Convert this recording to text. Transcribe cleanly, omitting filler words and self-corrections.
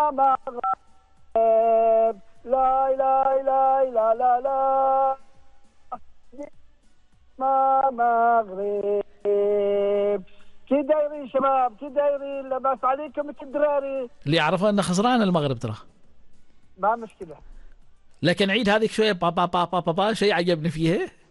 مغرب، لا لا لا لا لا لا ما مغرب. كي دايرين شباب؟ كي دايرين؟ لاباس عليكم الدراري؟ اللي أعرفه أنه خسران المغرب ترى. ما مشكلة. لكن عيد هذيك شوية، با با با با با, با شيء عجبني فيها.